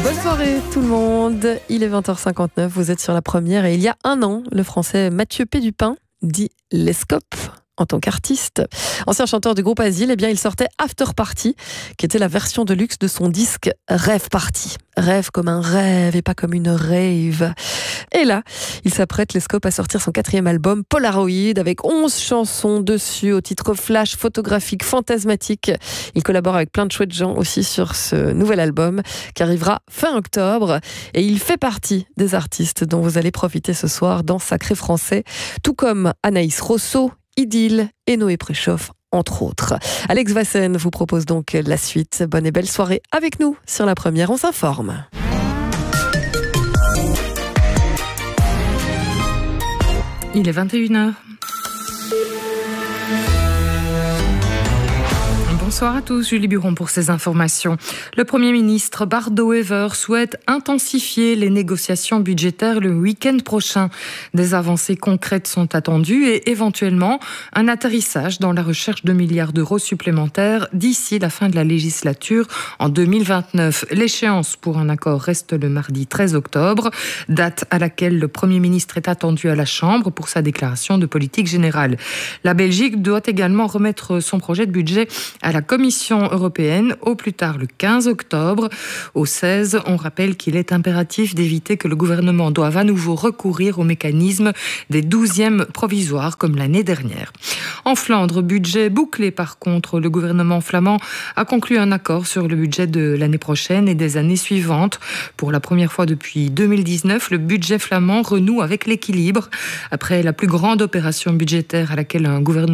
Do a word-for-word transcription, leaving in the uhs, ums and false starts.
Bonne soirée tout le monde, il est vingt heures cinquante-neuf, vous êtes sur la première et il y a un an, le français Mathieu Pédupin, dit Lescope, en tant qu'artiste, ancien chanteur du groupe Asile, eh bien il sortait After Party, qui était la version de luxe de son disque Rêve Party. Rêve comme un rêve et pas comme une rave. Et là, il s'apprête, Lescope, à sortir son quatrième album Polaroid avec onze chansons dessus au titre flash, photographique, fantasmatique. Il collabore avec plein de chouettes gens aussi sur ce nouvel album qui arrivera fin octobre. Et il fait partie des artistes dont vous allez profiter ce soir dans Sacré Français, tout comme Anaïs Rosso, Idylle et Noé Préchoff, entre autres. Alex Vassen vous propose donc la suite. Bonne et belle soirée avec nous sur la première, on s'informe. Il est vingt et une heures. Bonsoir à tous, Julie Buron pour ces informations. Le Premier ministre Bardo-Wever souhaite intensifier les négociations budgétaires le week-end prochain. Des avancées concrètes sont attendues et éventuellement un atterrissage dans la recherche de milliards d'euros supplémentaires d'ici la fin de la législature en deux mille vingt-neuf. L'échéance pour un accord reste le mardi treize octobre, date à laquelle le Premier ministre est attendu à la Chambre pour sa déclaration de politique générale. La Belgique doit également remettre son projet de budget à la Commission européenne au plus tard le quinze octobre. Au seize, on rappelle qu'il est impératif d'éviter que le gouvernement doive à nouveau recourir au mécanisme des douzièmes provisoires comme l'année dernière. En Flandre, budget bouclé par contre, le gouvernement flamand a conclu un accord sur le budget de l'année prochaine et des années suivantes. Pour la première fois depuis deux mille dix-neuf, le budget flamand renoue avec l'équilibre. Après la plus grande opération budgétaire à laquelle un gouvernement